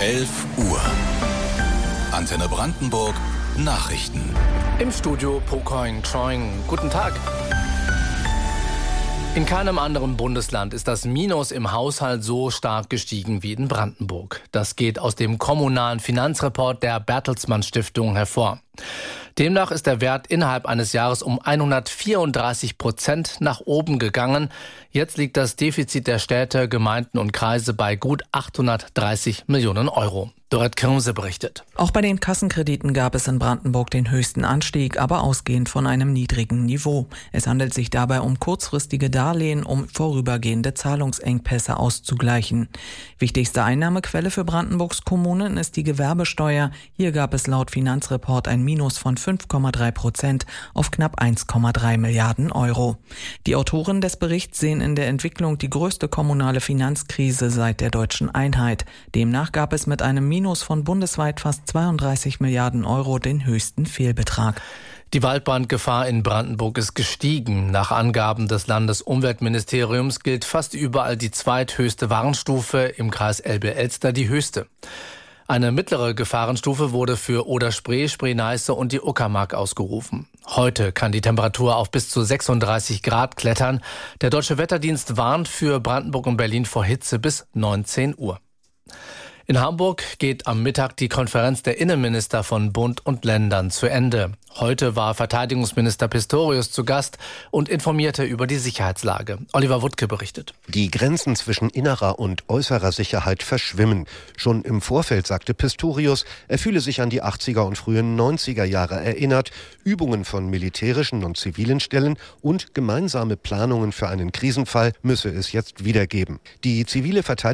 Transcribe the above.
11 Uhr. Antenne Brandenburg Nachrichten. Im Studio Pocoin Choing. Guten Tag. In keinem anderen Bundesland ist das Minus im Haushalt so stark gestiegen wie in Brandenburg. Das geht aus dem kommunalen Finanzreport der Bertelsmann Stiftung hervor. Demnach ist der Wert innerhalb eines Jahres um 134% nach oben gegangen. Jetzt liegt das Defizit der Städte, Gemeinden und Kreise bei gut 830 Millionen Euro. Dorette Kirmse berichtet. Auch bei den Kassenkrediten gab es in Brandenburg den höchsten Anstieg, aber ausgehend von einem niedrigen Niveau. Es handelt sich dabei um kurzfristige Darlehen, um vorübergehende Zahlungsengpässe auszugleichen. Wichtigste Einnahmequelle für Brandenburgs Kommunen ist die Gewerbesteuer. Hier gab es laut Finanzreport ein Minus von 5,3% auf knapp 1,3 Milliarden Euro. Die Autoren des Berichts sehen in der Entwicklung die größte kommunale Finanzkrise seit der deutschen Einheit. Demnach gab es mit einem Minus von bundesweit fast 32 Milliarden Euro den höchsten Fehlbetrag. Die Waldbrandgefahr in Brandenburg ist gestiegen. Nach Angaben des Landesumweltministeriums gilt fast überall die zweithöchste Warnstufe, im Kreis Elbe-Elster die höchste. Eine mittlere Gefahrenstufe wurde für Oder-Spree, Spree-Neiße und die Uckermark ausgerufen. Heute kann die Temperatur auf bis zu 36 Grad klettern. Der Deutsche Wetterdienst warnt für Brandenburg und Berlin vor Hitze bis 19 Uhr. In Hamburg geht am Mittag die Konferenz der Innenminister von Bund und Ländern zu Ende. Heute war Verteidigungsminister Pistorius zu Gast und informierte über die Sicherheitslage. Oliver Wuttke berichtet. Die Grenzen zwischen innerer und äußerer Sicherheit verschwimmen. Schon im Vorfeld sagte Pistorius, er fühle sich an die 80er und frühen 90er Jahre erinnert. Übungen von militärischen und zivilen Stellen und gemeinsame Planungen für einen Krisenfall müsse es jetzt wieder geben. Die zivile Verteidigung